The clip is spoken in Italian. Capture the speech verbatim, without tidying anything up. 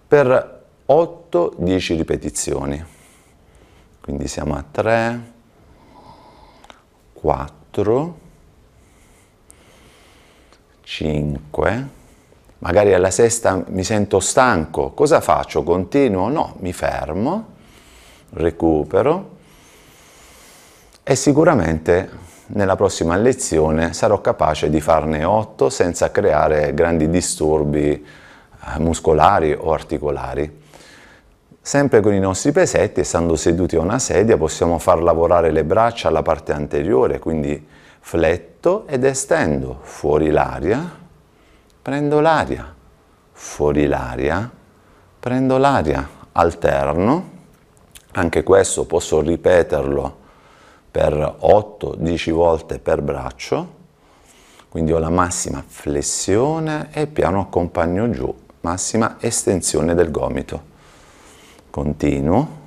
per otto dieci ripetizioni. Quindi siamo a tre, quattro, cinque, magari alla sesta mi sento stanco, cosa faccio? Continuo? No, mi fermo, recupero e sicuramente nella prossima lezione sarò capace di farne otto senza creare grandi disturbi muscolari o articolari. Sempre con i nostri pesetti, stando seduti a una sedia, possiamo far lavorare le braccia alla parte anteriore, quindi fletto ed estendo, fuori l'aria, prendo l'aria, fuori l'aria, prendo l'aria, alterno, anche questo posso ripeterlo per otto dieci volte per braccio, quindi ho la massima flessione e piano accompagno giù, massima estensione del gomito. Continuo,